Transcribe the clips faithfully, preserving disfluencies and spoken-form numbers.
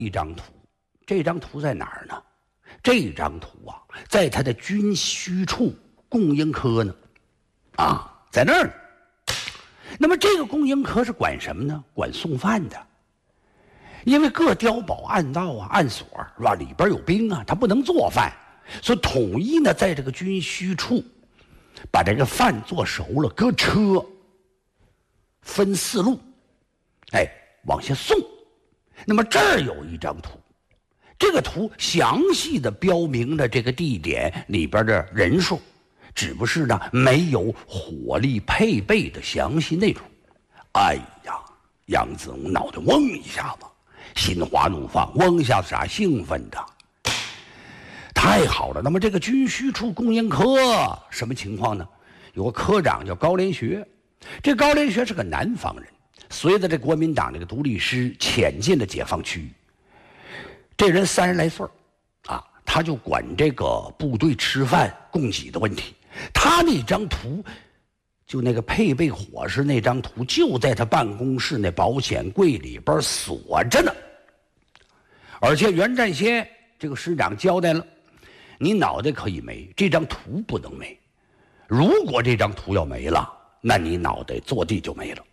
一张图，这张图在哪儿呢？这张图啊，在他的军需处供应科呢，啊，在那儿呢。那么这个供应科是管什么呢？管送饭的。因为各碉堡、暗道啊、暗所是吧，里边有兵啊，他不能做饭，所以统一呢，在这个军需处，把这个饭做熟了，搁车，分四路，哎，往下送。那么这儿有一张图，这个图详细的标明了这个地点里边的人数，只不是呢没有火力配备的详细内容。哎呀，杨子荣脑袋嗡一下子。心花怒放，嗡一下子啥兴奋的，太好了！那么这个军需处供应科什么情况呢？有个科长叫高连学，这高连学是个南方人，随着这国民党这个独立师潜进了解放区。这人三十来岁啊，他就管这个部队吃饭供给的问题。他那张图，就那个配备伙食那张图，就在他办公室那保险柜里边锁着呢。而且袁占先这个师长交代了，你脑袋可以没，这张图不能没。如果这张图要没了，那你脑袋坐地就没了。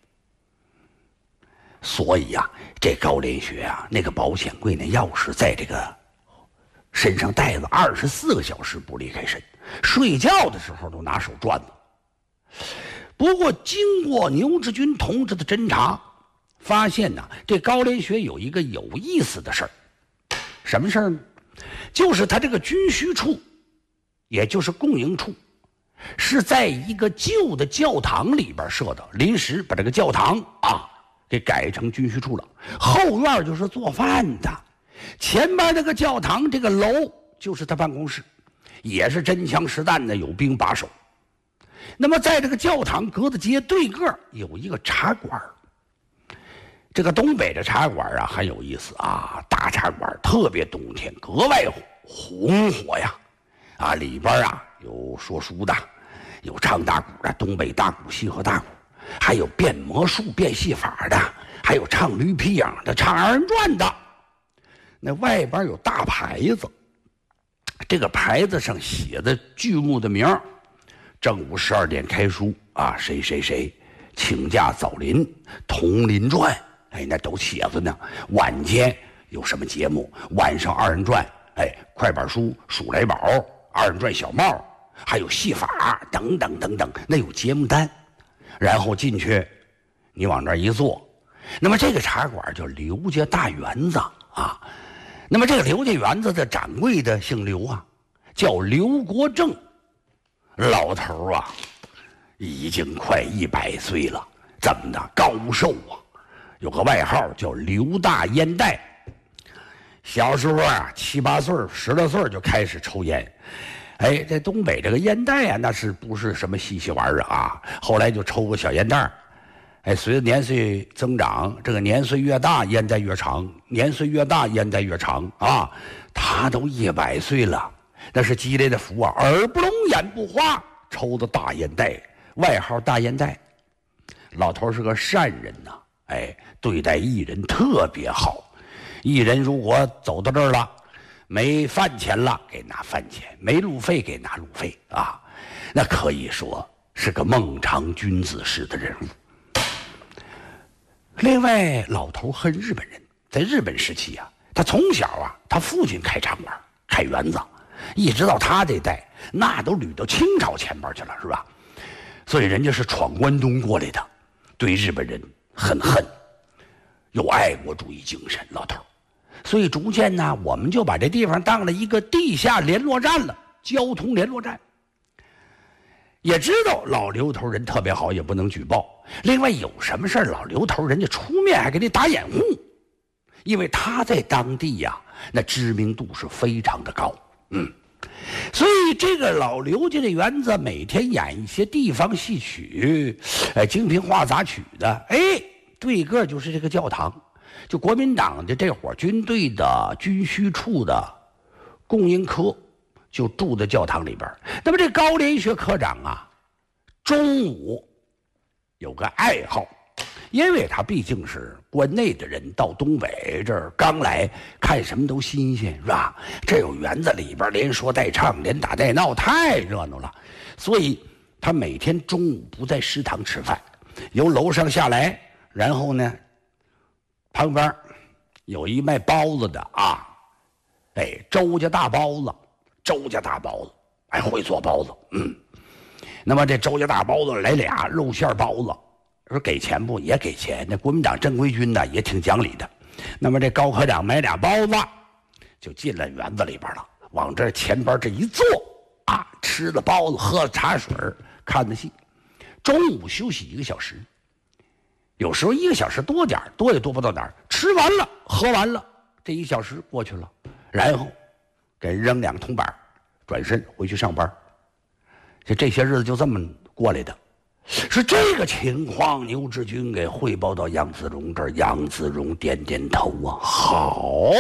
所以呀、啊，这高连学啊，那个保险柜那钥匙在这个身上带着，二十四个小时不离开身，睡觉的时候都拿手转呢。不过，经过牛志军同志的侦查，发现呢，这高连学有一个有意思的事儿。什么事儿呢？就是他这个军需处，也就是供应处，是在一个旧的教堂里边设的，临时把这个教堂啊给改成军需处了。后院就是做饭的，前边那个教堂这个楼就是他办公室，也是真枪实弹的，有兵把守。那么在这个教堂隔的街对个有一个茶馆，这个东北的茶馆啊很有意思啊，大茶馆特别冬天格外红火呀，啊里边啊有说书的，有唱大鼓的，东北大鼓、西河大鼓，还有变魔术、变戏法的，还有唱驴皮影的，唱二人转的。那外边有大牌子，这个牌子上写的剧目的名儿。正午十二点开书啊，谁谁谁请假早临，铜林传，哎，那都写着呢。晚间有什么节目？晚上二人转，哎，快板书、数来宝、二人转小帽，还有戏法等等等等，那有节目单。然后进去，你往那儿一坐，那么这个茶馆叫刘家大园子啊。那么这个刘家园子的掌柜的姓刘啊，叫刘国正。老头啊，已经快一百岁了，怎么的高寿啊？有个外号叫刘大烟袋。小时候啊，七八岁、十来岁就开始抽烟。哎，在东北这个烟袋啊，那是不是什么稀奇玩意儿啊？后来就抽个小烟袋。哎，随着年岁增长，这个年岁越大，烟袋越长；年岁越大，烟袋越长啊。他都一百岁了。那是积累的福啊，耳不聋眼不花，抽的大烟袋，外号大烟袋。老头是个善人呐、啊，哎，对待艺人特别好。艺人如果走到这儿了，没饭钱了，给拿饭钱；没路费，给拿路费啊。那可以说是个孟尝君子式的人物。另外，老头恨日本人，在日本时期啊，他从小啊，他父亲开茶馆、开园子。一直到他这代，那都捋到清朝前边去了，是吧？所以人家是闯关东过来的，对日本人很恨，有爱国主义精神，老头。所以逐渐呢，我们就把这地方当了一个地下联络站了，交通联络站。也知道老刘头人特别好，也不能举报。另外有什么事老刘头人家出面还给你打掩护，因为他在当地呀、啊，那知名度是非常的高。嗯，所以这个老刘家的园子每天演一些地方戏曲，哎，京评话杂曲的，哎，对个就是这个教堂，就国民党的这伙军队的军需处的供应科就住在教堂里边。那么这高连学科长啊，中午有个爱好， 因为他毕竟是关内的人，到东北这儿刚来，看什么都新鲜，是吧？这有园子里边连说带唱，连打带闹，太热闹了。所以他每天中午不在食堂吃饭，由楼上下来，然后呢，旁边有一卖包子的啊，哎，周家大包子，周家大包子，哎，会做包子，嗯。那么这周家大包子来俩肉馅包子，说给钱不？也给钱。那国民党正规军呢也挺讲理的。那么这高科长买俩包子，就进了园子里边了，往这前边这一坐啊，吃了包子，喝了茶水，看的戏。中午休息一个小时，有时候一个小时多点多也多不到哪儿。吃完了，喝完了，这一小时过去了，然后给人扔两个铜板，转身回去上班。就这些日子就这么过来的。是这个情况，牛志军给汇报到杨子荣这儿，杨子荣点点头啊，好，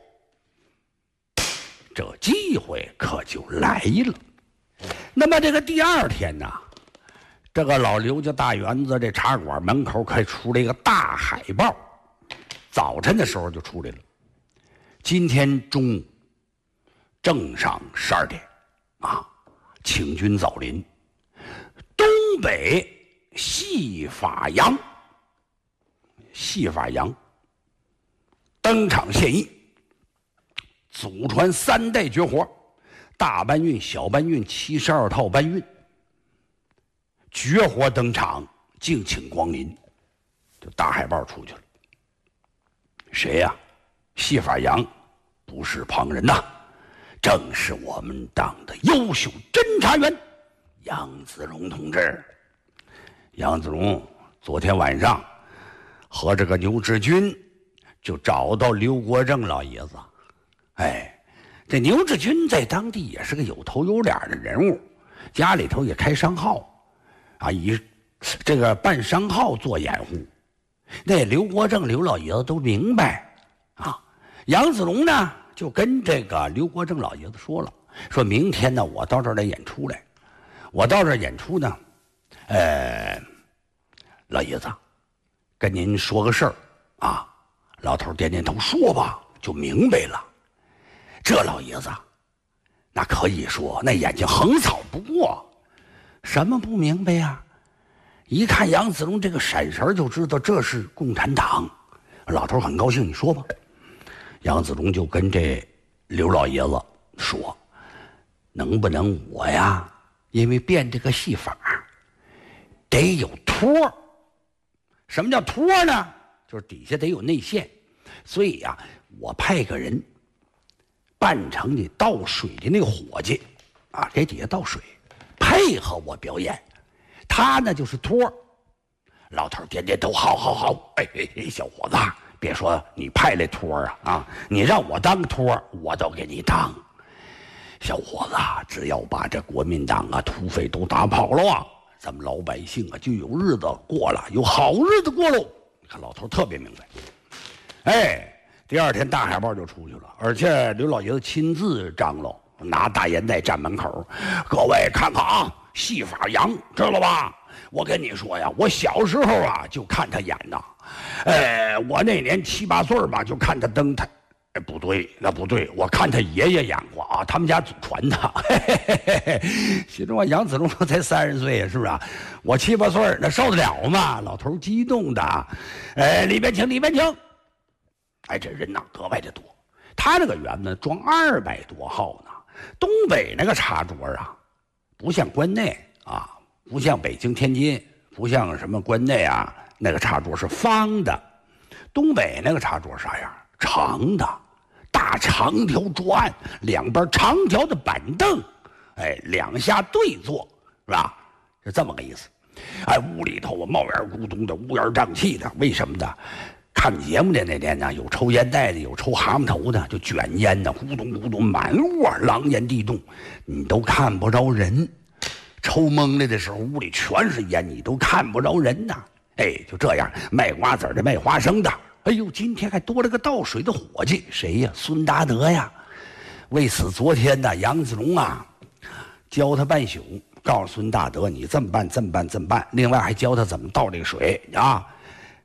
这机会可就来了。那么这个第二天呢，这个老刘家大园子这茶馆门口可出来一个大海报，早晨的时候就出来了。今天中午正上十二点啊，请君早临。东北戏法杨，戏法杨登场献艺，祖传三代绝活，大搬运、小搬运、七十二套搬运，绝活登场，敬请光临。就大海报出去了。谁呀、啊？戏法杨不是旁人呐，正是我们党的优秀侦查员杨子荣同志。杨子荣昨天晚上和这个牛志军就找到刘国正老爷子。哎，这牛志军在当地也是个有头有脸的人物，家里头也开商号啊，以这个办商号做掩护。那刘国正刘老爷子都明白啊。杨子荣呢就跟这个刘国正老爷子说了，说明天呢我到这儿来演出来。我到这儿演出呢，呃，老爷子，跟您说个事儿啊。老头点点头，说吧，就明白了。这老爷子，那可以说那眼睛横扫不过。什么不明白呀？一看杨子荣这个闪神，就知道这是共产党。老头很高兴，你说吧。杨子荣就跟这刘老爷子说，能不能我呀？因为变这个戏法得有托。什么叫托呢？就是底下得有内线。所以呀、啊，我派个人扮成你倒水的那个伙计啊，给底下倒水，配合我表演。他呢就是托。老头点点头，好好好。哎哎哎，小伙子，别说你派来托啊啊，你让我当托，我都给你当。小伙子，只要把这国民党啊土匪都打跑了啊，咱们老百姓啊就有日子过了，有好日子过喽。你看老头特别明白。哎，第二天大海报就出去了，而且刘老爷子亲自张罗，拿大烟袋站门口，各位看看啊，戏法杨，知道吧？我跟你说呀，我小时候啊就看他演呐，哎，我那年七八岁吧，就看他登台。哎，不对，那不对，我看他爷爷演过啊，他们家祖传的。嘿嘿嘿嘿，心中啊，杨子荣才三十岁呀，是不是啊？我七八岁那受得了吗？老头激动的，哎，里边请，里边请。哎，这人呐格外的多，他这个园子装二百多号呢。东北那个茶桌啊，不像关内啊，不像北京、天津，不像什么关内啊，那个茶桌是方的。东北那个茶桌啥样？长的，大长条桌案，两边长条的板凳，哎，两下对坐，是吧？是这么个意思。哎，屋里头啊冒烟咕咚的，乌烟瘴气的，为什么呢？看节目的那天呢，有抽烟袋的，有抽蛤蟆头的，就卷烟的，咕咚咕咚，满屋啊狼烟地动，你都看不着人。抽懵了的时候，屋里全是烟，你都看不着人呐。哎，就这样，卖瓜子的，卖花生的。哎呦，今天还多了个倒水的伙计，谁呀？孙达德呀！为此，昨天呢，杨子荣啊，教他半宿，告诉孙大德，你这么办，这么办，这么办。另外还教他怎么倒这个水啊。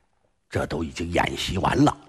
这都已经演习完了。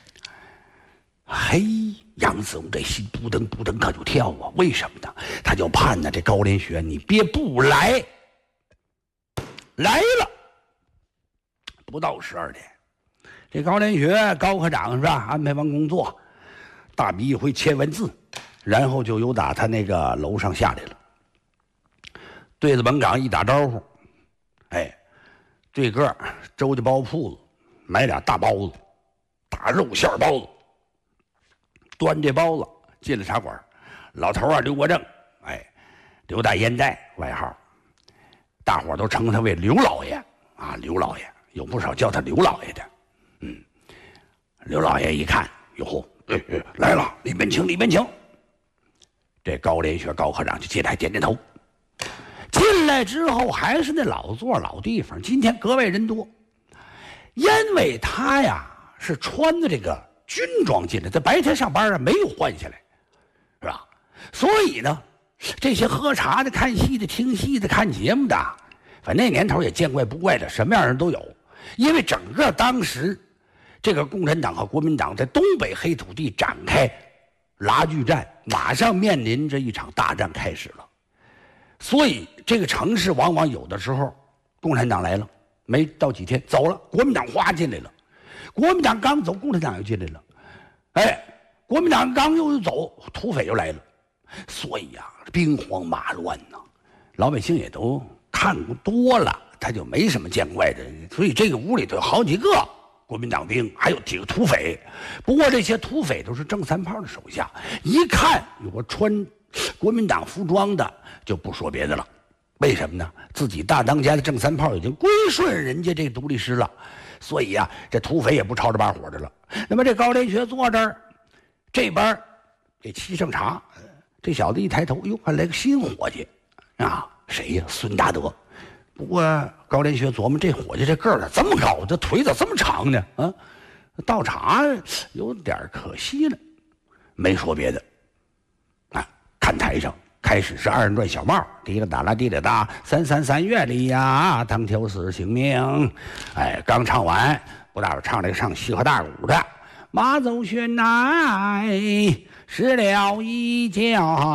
嘿，杨子荣这心扑腾扑腾可就跳啊！为什么呢？他就盼呢，这高连学你别不来。来了，不到十二点，这高连学高科长是吧？安排完工作，大笔一挥签完字，然后就由打他那个楼上下来了，对着门岗一打招呼，哎，对个周家包铺子买俩大包子，大肉馅包子，端这包子进了茶馆。老头啊，刘国正，哎，刘大烟袋外号。大伙都称他为刘老爷啊，刘老爷有不少叫他刘老爷的。嗯，刘老爷一看，哟吼，哎哎，来了，里边请，里边请。这高连学高科长就进来点点头。进来之后还是那老座老地方，今天格外人多，因为他呀是穿的这个军装进来，在白天上班啊没有换下来，是吧？所以呢。这些喝茶的、看戏的、听戏的、看节目的，反正那年头也见怪不怪的，什么样人都有。因为整个当时，这个共产党和国民党在东北黑土地展开拉锯战，马上面临着一场大战开始了。所以这个城市往往有的时候，共产党来了，没到几天走了，国民党哗进来了。国民党刚走，共产党又进来了。哎，国民党刚又走，土匪又来了。所以呀、啊，兵荒马乱呐，老百姓也都看过多了，他就没什么见怪的。所以这个屋里头有好几个国民党兵，还有几个土匪。不过这些土匪都是郑三炮的手下，一看有个穿国民党服装的，就不说别的了。为什么呢？自己大当家的郑三炮已经归顺人家这个独立师了，所以呀、啊，这土匪也不吵着把火的了。那么这高连学坐这儿，这边这沏上茶。这小子一抬头，哟，还来个新伙计，啊，谁呀？孙大德。不过高连学琢磨，这伙计这个儿这么高，这腿咋这么长呢？啊，倒茶有点可惜了，没说别的。啊，看台上开始是二人转小帽，滴啦哒啦滴啦哒，三三三月里呀，当条死性命。哎，刚唱完，不大会唱这个唱西河大鼓的，马走轩来。失了一觉，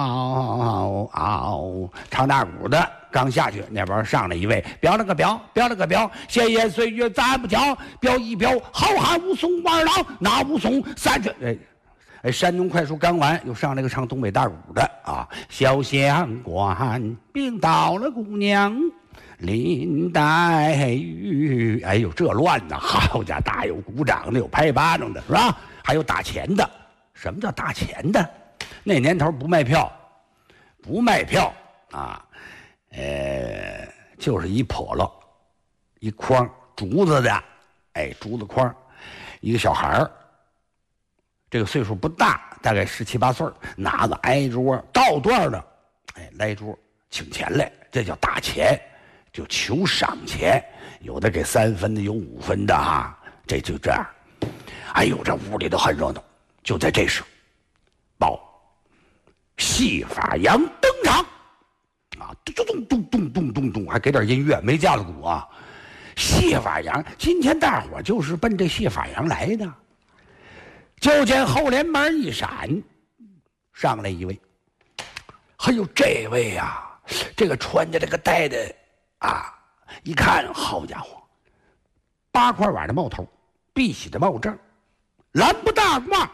唱大鼓的刚下去，那边上来一位，标了个标，标了个标，闲言岁月咱不讲，标一标，好汉武松二郎，那武松三拳。哎，哎，山东快书刚完，又上来个唱东北大鼓的啊，小县官病倒了姑娘。林黛玉，哎呦，这乱呐！好家伙，大有鼓掌的，有拍巴掌的，是吧？还有打钱的。什么叫大钱的？那年头不卖票，不卖票啊，呃，就是一笸箩，一筐竹子的，哎，竹子筐，一个小孩儿，这个岁数不大，大概十七八岁，拿着挨桌到段的，哎，来桌请钱来，这叫大钱，就求赏钱，有的给三分的，有五分的哈，这就这样。哎呦，这屋里都很热闹。就在这时，报戏法洋登场，啊，咚咚咚咚咚咚咚，还给点音乐，没架子鼓啊。戏法洋，今天大伙就是奔这戏法洋来的。就见后帘门一闪，上来一位。还有这位呀、啊，这个穿着这个戴的啊，一看，好家伙，八块碗的帽头，碧玺的帽正，蓝布大褂。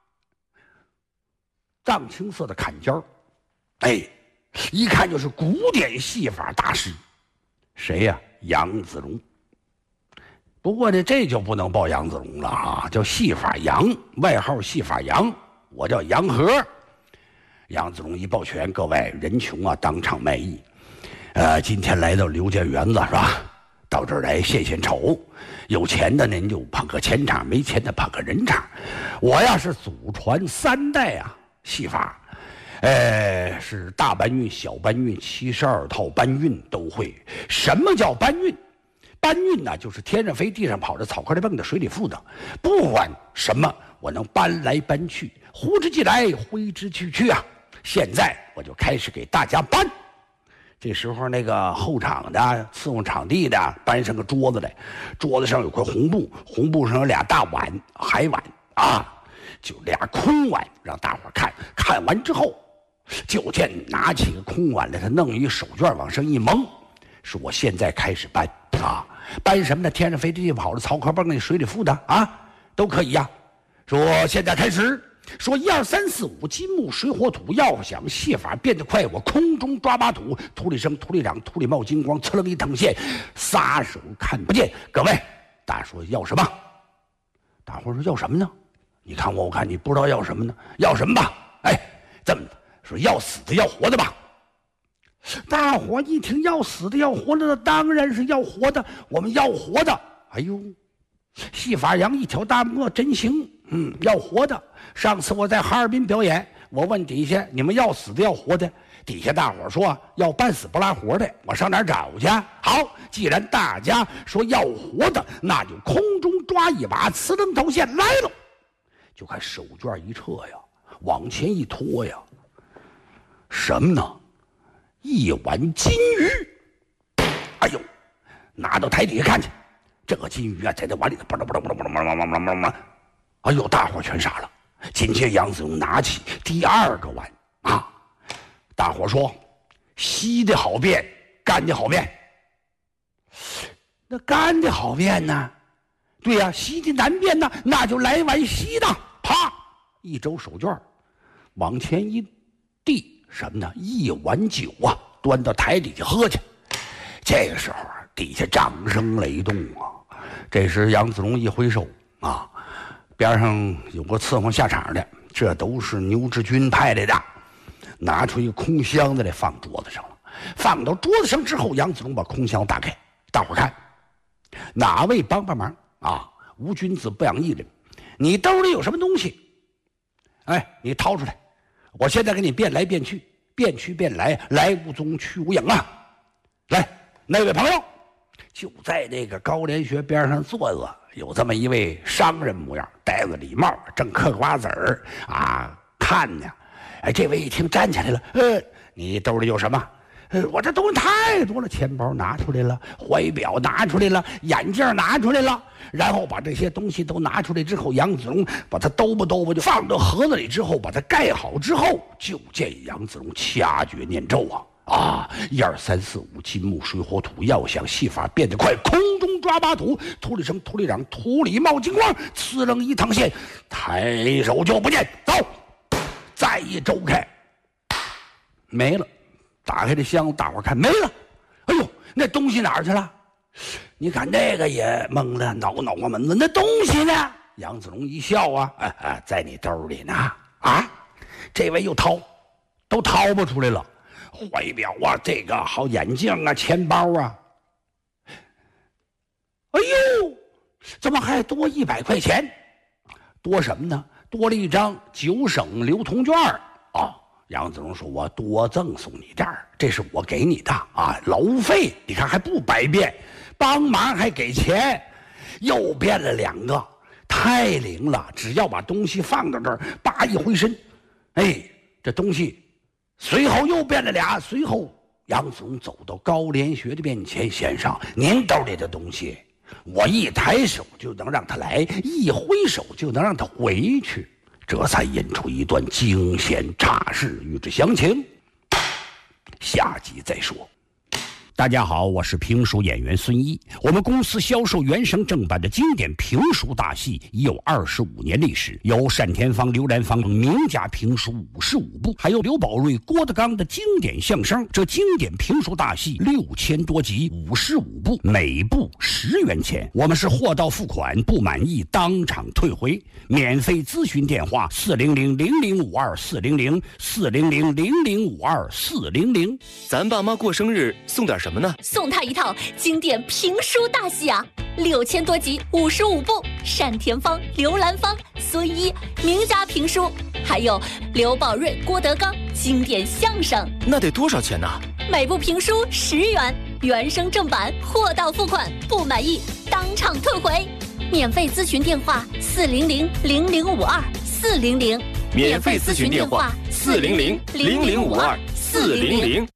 藏青色的坎肩儿，哎，一看就是古典戏法大师，谁呀？杨子荣。不过呢，这就不能报杨子荣了哈，叫戏法杨，外号戏法杨，我叫杨和。杨子荣一抱拳，各位人穷啊，当场卖艺。呃，今天来到刘家园子是吧？到这儿来献献丑，有钱的您就捧个钱场，没钱的捧个人场。我呀是祖传三代啊。戏法，呃，是大搬运、小搬运、七十二套搬运都会。什么叫搬运？搬运呢，就是天上飞、地上跑的、草坑里蹦的、水里浮的，不管什么，我能搬来搬去，呼之即来，挥之去去啊！现在我就开始给大家搬。 这时候那个后场的伺候场地的搬上个桌子来，桌子上有块红布，红布上有俩大碗，海碗啊，就俩空碗，让大伙看。看完之后，就见拿起个空碗来，他弄一手绢往上一蒙，说我现在开始搬啊，搬什么呢？天上飞地下跑的，曹壳蹦那水里浮的啊，都可以呀、啊。说现在开始。说一二三四五，金木水火土，要想戏法变得快，我空中抓把土，土里生，土里长，土里冒金光，呲楞一腾现，撒手看不见。各位，大家说要什么？大伙说要什么呢？你看我，我看你不知道要什么呢？要什么吧？哎，这么说要死的要活的吧？大伙一听要死的要活的，当然是要活的，我们要活的。哎呦，戏法扬一挑大拇真行。嗯，要活的。上次我在哈尔滨表演，我问底下你们要死的要活的，底下大伙说要半死不拉活的，我上哪儿找去？好，既然大家说要活的，那就空中抓一把，呲楞头线来了。就看手绢一撤呀，往前一拖呀，什么呢？一碗金鱼。哎呦，拿到台底下看去，这个金鱼啊，在这碗里头，不啦不啦不啦不啦不啦不啦不啦不啦。哎呦，大伙全傻了。紧接着杨子荣拿起第二个碗啊，大伙说稀的好变，干的好变。那干的好变呢？对呀、啊，稀的难变呢，那就来碗稀的。啪，一周手绢往前一递，什么呢？一碗酒啊，端到台底下喝去。这个时候底下掌声雷动啊。这时杨子荣一挥手啊，边上有个伺候下场的，这都是牛志军派来的，拿出一个空箱子来放桌子上了。放到桌子上之后，杨子荣把空箱打开，大伙看哪位帮帮忙啊？无君子不养艺人，你兜里有什么东西？哎，你掏出来，我现在给你变来变去，变去变来，来无踪去无影啊！来，那位朋友就在那个高联学边上坐着，有这么一位商人模样，戴个礼帽，正嗑瓜子儿啊，看呢。哎，这位一听站起来了，呃，你兜里有什么？呃，我这东西太多了，钱包拿出来了，怀表拿出来了，眼镜拿出来了，然后把这些东西都拿出来之后，杨子荣把它兜吧兜吧就放到盒子里之后，把它盖好之后，就见杨子荣掐诀念咒啊。啊，一二三四五，金木水火土，要想戏法变得快，空中抓把土，土里生，土里长，土里冒金光，呲楞一趟线，抬手就不见，走，再一周开，没了。打开这箱，大伙看没了。哎呦，那东西哪儿去了？你看那个也懵了，挠挠啊门子，那东西呢？杨子荣一笑啊，啊啊，在你兜里呢。啊，这位又掏，都掏不出来了。怀表啊，这个好眼镜啊，钱包啊。哎呦，怎么还多一百块钱？多什么呢？多了一张九省流通券啊。杨子荣说：“我多赠送你这儿，这是我给你的啊，劳务费。你看还不白变，帮忙还给钱，又变了两个，太灵了！只要把东西放到这儿，叭一回身，哎，这东西。”随后又变了俩，随后杨子荣走到高连学的面前，先生，您兜里的东西，我一抬手就能让他来，一挥手就能让他回去，这才引出一段惊险岔事，欲知详情，下集再说。大家好，我是评书演员孙一。我们公司销售原声正版的经典评书大戏已有二十五年历史，有单田芳、刘兰芳等名家评书五十五部，还有刘宝瑞、郭德纲的经典相声。这经典评书大戏六千多集，五十五部，每部十元钱。我们是货到付款，不满意当场退回。免费咨询电话：四零零零零五二四零零四零零零零五二四零零。 咱爸妈过生日送点什么呢？ 送他一套经典评书大戏啊，六千多集，五十五部，单田芳、刘兰芳、孙一名家评书，还有刘宝瑞、郭德纲经典相声。 那得多少钱呢？ 每部评书十元，原声正版，货到付款，不满意当场退回。免费咨询电话：四零零零零五二四零零。 免费咨询电话：四零零零零五二四零零。